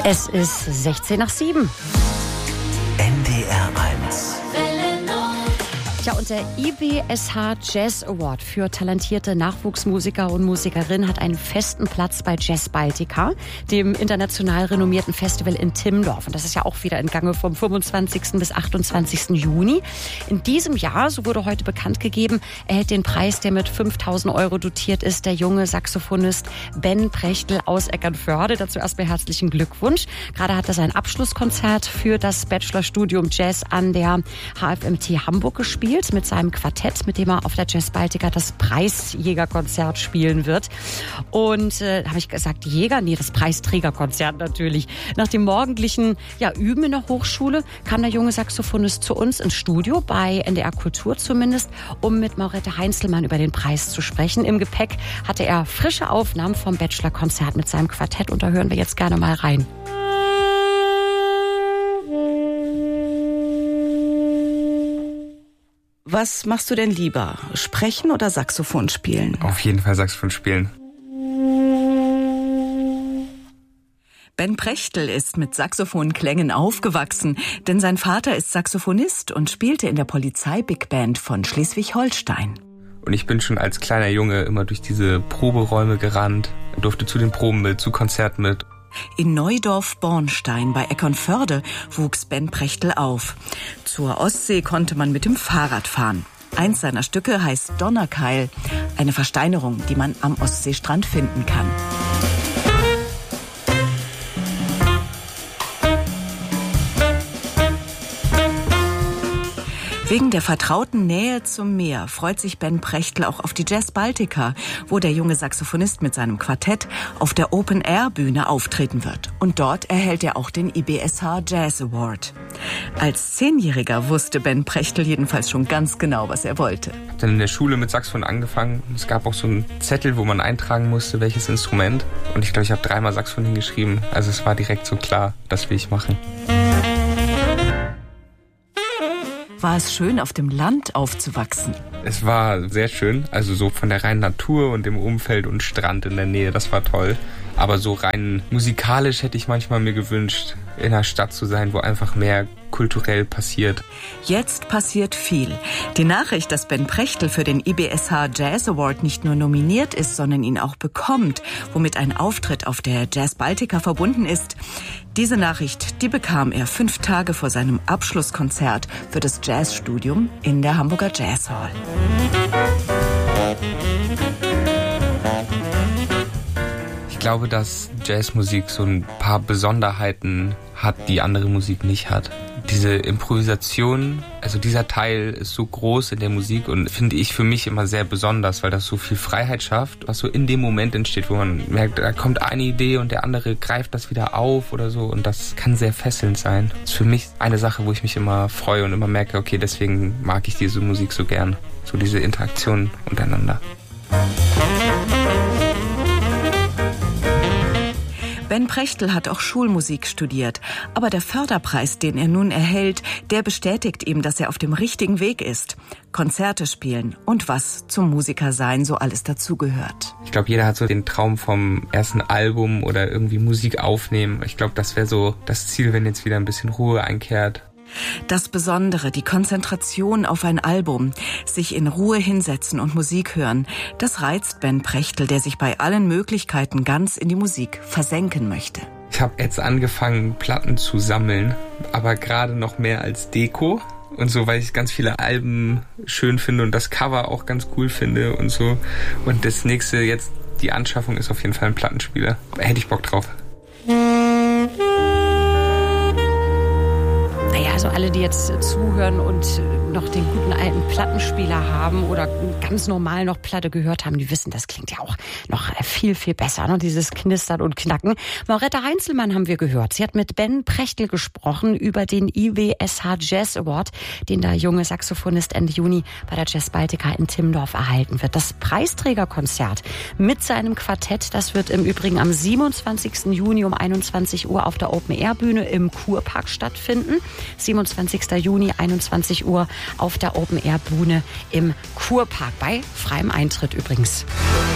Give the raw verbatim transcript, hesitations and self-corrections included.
Es ist sechzehn nach sieben. N D R eins. Ja, und der I B S H Jazz Award für talentierte Nachwuchsmusiker und Musikerinnen hat einen festen Platz bei Jazz Baltica, dem international renommierten Festival in Timmendorf. Und das ist ja auch wieder in Gange vom fünfundzwanzigsten bis achtundzwanzigsten Juni. In diesem Jahr, so wurde heute bekannt gegeben, erhält den Preis, der mit fünftausend Euro dotiert ist, der junge Saxophonist Ben Prechtel aus Eckernförde. Dazu erstmal herzlichen Glückwunsch. Gerade hat er sein Abschlusskonzert für das Bachelorstudium Jazz an der H F M T Hamburg gespielt, mit seinem Quartett, mit dem er auf der Jazz Baltica das Preisjägerkonzert spielen wird. Und äh, habe ich gesagt, Jäger? Nee, das Preisträgerkonzert natürlich. Nach dem morgendlichen ja, Üben in der Hochschule kam der junge Saxophonist zu uns ins Studio, bei N D R Kultur zumindest, um mit Maurette Heinzelmann über den Preis zu sprechen. Im Gepäck hatte er frische Aufnahmen vom Bachelorkonzert mit seinem Quartett und da hören wir jetzt gerne mal rein. Was machst du denn lieber? Sprechen oder Saxophon spielen? Auf jeden Fall Saxophon spielen. Ben Prechtel ist mit Saxophonklängen aufgewachsen, denn sein Vater ist Saxophonist und spielte in der Polizei-Big Band von Schleswig-Holstein. Und ich bin schon als kleiner Junge immer durch diese Proberäume gerannt, durfte zu den Proben mit, zu Konzerten mit. In Neudorf-Bornstein bei Eckernförde wuchs Ben Prechtel auf. Zur Ostsee konnte man mit dem Fahrrad fahren. Eins seiner Stücke heißt Donnerkeil, eine Versteinerung, die man am Ostseestrand finden kann. Wegen der vertrauten Nähe zum Meer freut sich Ben Prechtel auch auf die Jazz Baltica, wo der junge Saxophonist mit seinem Quartett auf der Open-Air-Bühne auftreten wird. Und dort erhält er auch den I B S H Jazz Award. Als Zehnjähriger wusste Ben Prechtel jedenfalls schon ganz genau, was er wollte. Ich habe dann in der Schule mit Saxophon angefangen. Es gab auch so einen Zettel, wo man eintragen musste, welches Instrument. Und ich glaube, ich habe dreimal Saxophon hingeschrieben. Also es war direkt so klar, das will ich machen. War es schön, auf dem Land aufzuwachsen? Es war sehr schön, also so von der reinen Natur und dem Umfeld und Strand in der Nähe, das war toll. Aber so rein musikalisch hätte ich manchmal mir gewünscht, in einer Stadt zu sein, wo einfach mehr kulturell passiert. Jetzt passiert viel. Die Nachricht, dass Ben Prechtel für den I B S H Jazz Award nicht nur nominiert ist, sondern ihn auch bekommt, womit ein Auftritt auf der Jazz Baltica verbunden ist. Diese Nachricht, die bekam er fünf Tage vor seinem Abschlusskonzert für das Jazzstudium in der Hamburger Jazz Hall. Ich glaube, dass Jazzmusik so ein paar Besonderheiten hat, die andere Musik nicht hat. Diese Improvisation, also dieser Teil ist so groß in der Musik und finde ich für mich immer sehr besonders, weil das so viel Freiheit schafft, was so in dem Moment entsteht, wo man merkt, da kommt eine Idee und der andere greift das wieder auf oder so und das kann sehr fesselnd sein. Das ist für mich eine Sache, wo ich mich immer freue und immer merke, okay, deswegen mag ich diese Musik so gern, so diese Interaktion untereinander. Ben Prechtel hat auch Schulmusik studiert, aber der Förderpreis, den er nun erhält, der bestätigt ihm, dass er auf dem richtigen Weg ist. Konzerte spielen und was zum Musikersein so alles dazugehört. Ich glaube, jeder hat so den Traum vom ersten Album oder irgendwie Musik aufnehmen. Ich glaube, das wäre so das Ziel, wenn jetzt wieder ein bisschen Ruhe einkehrt. Das Besondere, die Konzentration auf ein Album, sich in Ruhe hinsetzen und Musik hören, das reizt Ben Prechtel, der sich bei allen Möglichkeiten ganz in die Musik versenken möchte. Ich habe jetzt angefangen, Platten zu sammeln, aber gerade noch mehr als Deko. Und so, weil ich ganz viele Alben schön finde und das Cover auch ganz cool finde und so. Und das nächste jetzt, die Anschaffung ist auf jeden Fall ein Plattenspieler. Hätte ich Bock drauf. Also alle, die jetzt zuhören und noch den guten alten Plattenspieler haben oder ganz normal noch Platte gehört haben, die wissen, das klingt ja auch noch viel, viel besser, ne? Dieses Knistern und Knacken. Maurette Heinzelmann haben wir gehört. Sie hat mit Ben Prechtel gesprochen über den I B S H Jazz Award, den der junge Saxophonist Ende Juni bei der Jazz Baltica in Timmendorf erhalten wird. Das Preisträgerkonzert mit seinem Quartett, das wird im Übrigen am siebenundzwanzigsten Juni um einundzwanzig Uhr auf der Open-Air-Bühne im Kurpark stattfinden. siebenundzwanzigsten Juni, einundzwanzig Uhr auf der Open-Air-Bühne im Kurpark bei freiem Eintritt übrigens.